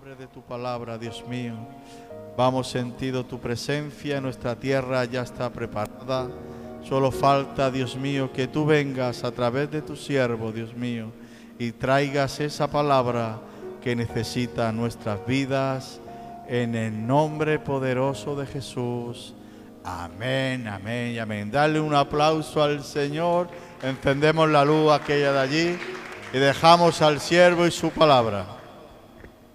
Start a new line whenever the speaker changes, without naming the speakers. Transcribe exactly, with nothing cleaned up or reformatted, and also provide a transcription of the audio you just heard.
nombre de tu palabra, Dios mío. Vamos sentido tu presencia, nuestra tierra ya está preparada. Solo falta, Dios mío, que tú vengas a través de tu siervo, Dios mío, y traigas esa palabra que necesita nuestras vidas, en el nombre poderoso de Jesús. Amén, amén y amén. Dale un aplauso al Señor. Encendemos la luz aquella de allí y dejamos al siervo y su palabra.